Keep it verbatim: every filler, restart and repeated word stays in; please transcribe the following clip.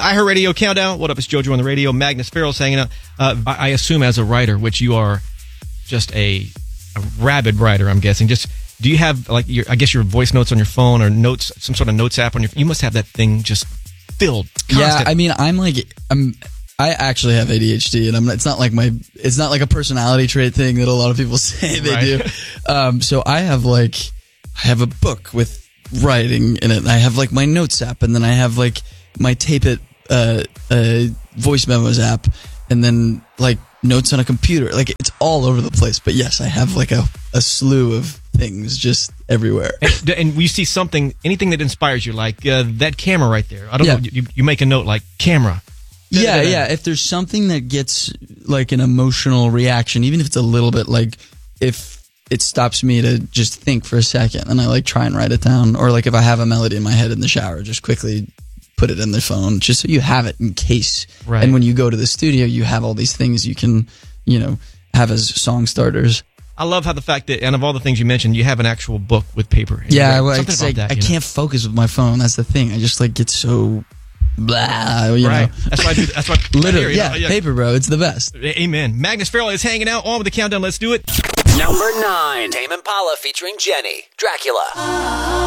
iHeartRadio Countdown. What up? It's JoJo on the radio. Magnus Farrell's hanging out. Uh, I, I assume as a writer, which you are just a, a rabid writer, I'm guessing. Just do you have like your, I guess your voice notes on your phone or notes, some sort of notes app on your? You must have that thing just filled. Constant. Yeah, I mean, I'm like, I'm. I actually have A D H D, and I'm. It's not like my. It's not like a personality trait thing that a lot of people say they Right. do. Um, so I have like, I have a book with writing in it. And I have like my notes app, and then I have like my Tape It uh, uh, voice memos app, and then like notes on a computer. Like it's all over the place. But yes, I have like a, a slew of things just everywhere. And, and you see something, anything that inspires you, like uh, that camera right there. I don't Yeah. know. You, you make a note like camera. Yeah, yeah. If there's something that gets like an emotional reaction, even if it's a little bit, like if it stops me to just think for a second and I like try and write it down, or like if I have a melody in my head in the shower, just quickly put it in the phone just so you have it in case. Right. And when you go to the studio, you have all these things you can, you know, have as song starters. I love how the fact that, and of all the things you mentioned, you have an actual book with paper. Yeah, well, Something it's about like, that, I you know? can't focus with my phone. That's the thing. I just like get so blah, you Right. know. That's why I do. That's why. Literally, I hear you. yeah, paper, bro. It's the best. Amen. Magnus Farrell is hanging out on with the countdown. Let's do it. Number nine. Tame Impala featuring Jenny. Dracula.